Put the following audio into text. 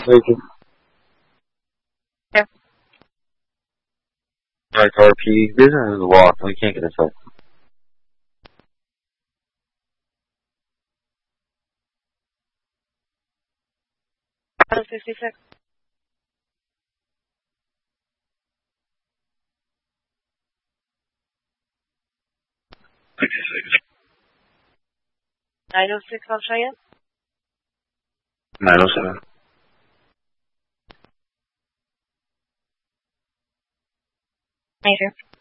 Vacant. Yeah. Alright, RP. Business is locked. We can't get inside. Item 66. Item 6 on Cheyenne. 907. Major.